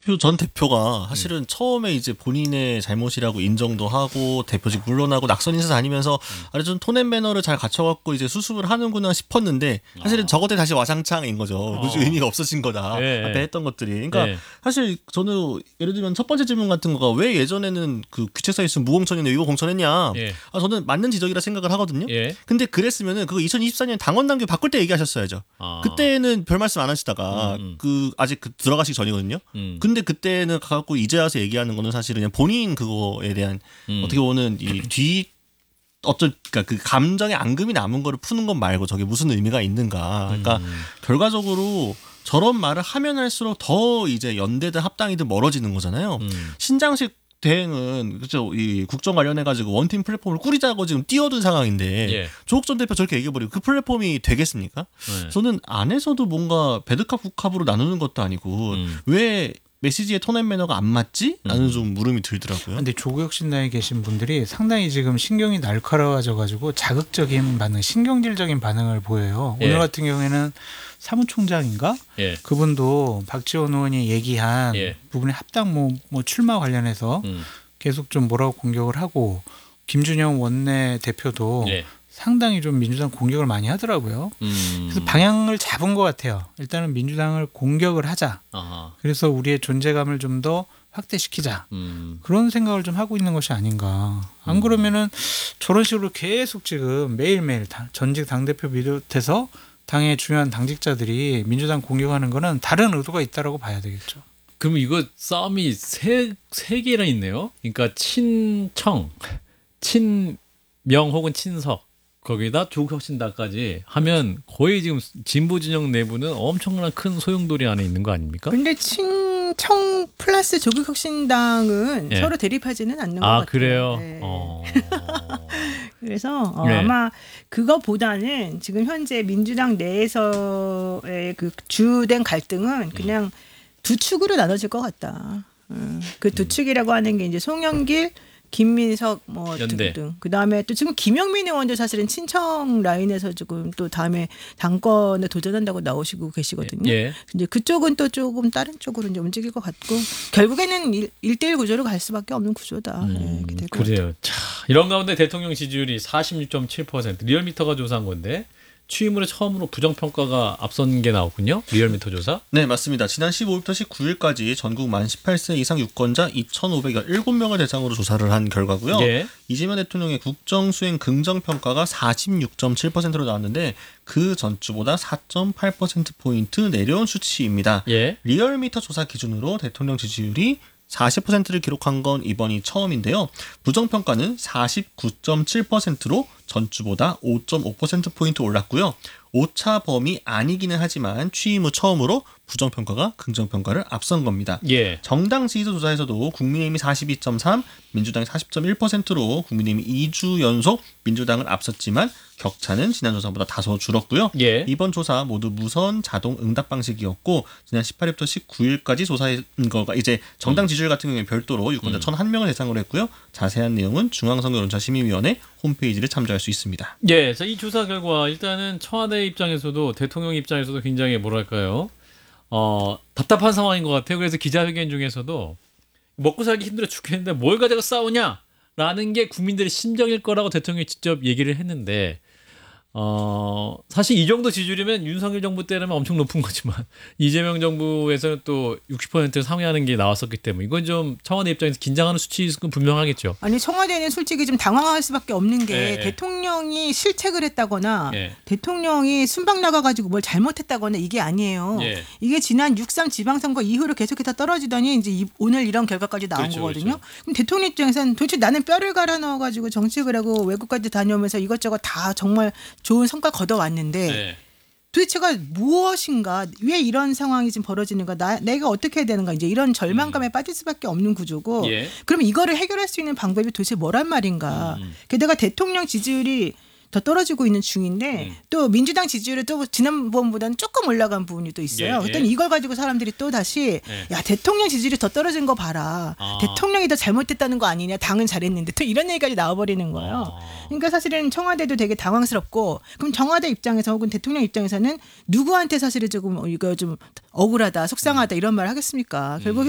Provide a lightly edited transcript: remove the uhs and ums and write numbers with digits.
홍준표 전 대표가 사실은 처음에 이제 본인의 잘못이라고 인정도 하고 대표직 물러나고 낙선 인사 다니면서 아주 좀 톤 앤 매너를 잘 갖춰갖고 이제 수습을 하는구나 싶었는데 사실은 저것들 다시 와장창인 거죠. 무슨 의미가 없어진 거다. 앞에 했던 것들이. 그러니까 사실 저는 예를 들면 첫 번째 질문 같은 거가 왜 예전에는 그 귀책사 있으면 무공천인데 이거 공천했냐. 저는 맞는 지적이라 생각을 하거든요. 근데 그랬으면은 그거 2024년 당원 당규 바꿀 때 얘기하셨어야죠. 그때는 별 말씀 안 하시다가 그 아직 들어가시기 전이거든요. 근데 그때는 가갖고 이제 와서 얘기하는 거는 사실은 그냥 본인 그거에 대한 어떻게 보면 이 그러니까 그 감정의 앙금이 남은 거를 푸는 것 말고 저게 무슨 의미가 있는가. 그러니까 결과적으로 저런 말을 하면 할수록 더 이제 연대든 합당이든 멀어지는 거잖아요. 신장식 대행은 그렇죠. 이 국정 관련해 가지고 원팀 플랫폼을 꾸리자고 지금 뛰어든 상황인데 조국 전 대표 저렇게 얘기해버리고 그 플랫폼이 되겠습니까? 저는 안에서도 뭔가 배드캅 국캅으로 나누는 것도 아니고 왜 메시지의 톤 앤 매너가 안 맞지? 라는 좀 물음이 들더라고요. 근데 조국혁신당에 계신 분들이 상당히 지금 신경이 날카로워져가지고 자극적인 반응, 신경질적인 반응을 보여요. 오늘 같은 경우에는 사무총장인가? 그분도 박지원 의원이 얘기한 부분의 합당 뭐 출마 관련해서 계속 좀 뭐라고 공격을 하고 김준영 원내 대표도 상당히 좀 민주당 공격을 많이 하더라고요. 그래서 방향을 잡은 것 같아요. 일단은 민주당을 공격을 하자. 그래서 우리의 존재감을 좀 더 확대시키자. 그런 생각을 좀 하고 있는 것이 아닌가. 안 그러면은 저런 식으로 계속 지금 매일매일 전직 당대표 비롯해서 당의 중요한 당직자들이 민주당 공격하는 거는 다른 의도가 있다라고 봐야 되겠죠. 그럼 이거 싸움이 세 개나 있네요. 그러니까 친청, 친명 혹은 친석 거기다 조국혁신당까지 하면 거의 지금 진보 진영 내부는 엄청난 큰 소용돌이 안에 있는 거 아닙니까? 근데 친청 플러스 조국혁신당은 서로 대립하지는 않는 것 같아요. 그래요? 네. 그래서 아마 그거보다는 지금 현재 민주당 내에서의 그 주된 갈등은 그냥 두 축으로 나눠질 것 같다. 그 두 축이라고 하는 게 이제 송영길, 김민석 뭐 등등. 그다음에 또 지금 김영민 의원도 사실은 친청 라인에서 지금 또 다음에 당권에 도전한다고 나오시고 계시거든요. 근데 그쪽은 또 조금 다른 쪽으로 이제 움직일 것 같고 결국에는 1대1 구조로 갈 수밖에 없는 구조다. 이렇게 될 것 그래요. 자, 이런 가운데 대통령 지지율이 46.7% 리얼미터가 조사한 건데 취임으로 처음으로 부정평가가 앞선 게 나왔군요. 리얼미터 조사. 네, 맞습니다. 지난 15일부터 19일까지 전국 만 18세 이상 유권자 2,517명을 대상으로 조사를 한 결과고요. 이재명 대통령의 국정수행 긍정평가가 46.7%로 나왔는데 그 전주보다 4.8%포인트 내려온 수치입니다. 리얼미터 조사 기준으로 대통령 지지율이 40%를 기록한 건 이번이 처음인데요. 부정평가는 49.7%로 전주보다 5.5%포인트 올랐고요. 오차 범위 아니기는 하지만 취임 후 처음으로 부정평가가 긍정평가를 앞선 겁니다. 정당 지지도 조사에서도 국민의힘이 42.3, 민주당이 40.1%로 국민의힘이 2주 연속 민주당을 앞섰지만 격차는 지난 조사보다 다소 줄었고요. 이번 조사 모두 무선 자동 응답 방식이었고 지난 18일부터 19일까지 조사한 거가 이제 정당 지지율 같은 경우에 별도로 유권자 1,001명을 대상으로 했고요. 자세한 내용은 중앙선거여론조사심의위원회 홈페이지를 참조할 수 있습니다. 그래서 이 조사 결과 일단은 청와대 입장에서도 대통령 입장에서도 굉장히 뭐랄까요? 답답한 상황인 것 같아요. 그래서 기자회견 중에서도 먹고 살기 힘들어 죽겠는데 뭘 가지고 싸우냐라는 게 국민들의 심정일 거라고 대통령이 직접 얘기를 했는데 사실 이 정도 지지율이면 윤석열 정부 때라면 엄청 높은 거지만 이재명 정부에서는 또 60%를 상회하는 게 나왔었기 때문에 이건 좀 청와대 입장에서 긴장하는 수치는 분명하겠죠. 아니 청와대는 솔직히 좀 당황할 수밖에 없는 게 대통령이 실책을 했다거나 대통령이 순방 나가가지고 뭘 잘못했다거나 이게 아니에요. 이게 지난 6.3 지방선거 이후로 계속해서 떨어지더니 이제 오늘 이런 결과까지 나온 거거든요. 그럼 대통령 입장에서는 도대체 나는 뼈를 갈아 넣어가지고 정책을 하고 외국까지 다녀오면서 이것저것 다 정말 좋은 성과 거둬왔는데 도대체가 무엇인가, 왜 이런 상황이 지금 벌어지는가, 내가 어떻게 해야 되는가, 이제 이런 절망감에 빠질 수밖에 없는 구조고 그럼 이거를 해결할 수 있는 방법이 도대체 뭐란 말인가. 게다가 대통령 지지율이 더 떨어지고 있는 중인데 또 민주당 지지율이 또 지난번보다는 조금 올라간 부분이 또 있어요. 그랬더니 이걸 가지고 사람들이 또 다시 야 대통령 지지율이 더 떨어진 거 봐라. 대통령이 더 잘못됐다는 거 아니냐. 당은 잘했는데 또 이런 얘기까지 나와버리는 거예요. 그러니까 사실은 청와대도 되게 당황스럽고 그럼 청와대 입장에서 혹은 대통령 입장에서는 누구한테 사실은 조금 이거 좀 억울하다 속상하다 이런 말 하겠습니까. 결국